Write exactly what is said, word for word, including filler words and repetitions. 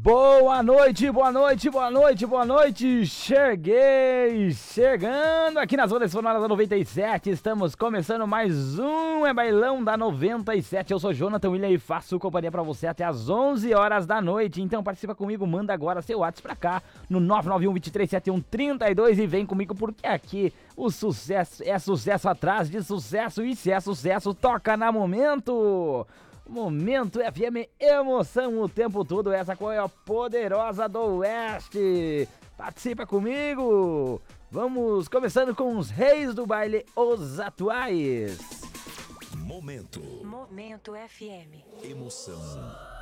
Boa noite, boa noite, boa noite, boa noite. Cheguei, chegando aqui nas ondas sonoras da noventa e sete. Estamos começando mais um É Bailão da noventa e sete. Eu sou Jonathan William e faço companhia pra você até as onze horas da noite. Então participa comigo, manda agora seu WhatsApp pra cá no nove nove um, dois três sete um, três dois e vem comigo porque aqui o sucesso é sucesso atrás de sucesso e se é sucesso toca na Momento. Momento F M, emoção o tempo todo, essa coisa poderosa do Oeste. Participa comigo. Vamos começando com os reis do baile, os atuais. Momento. Momento F M. Emoção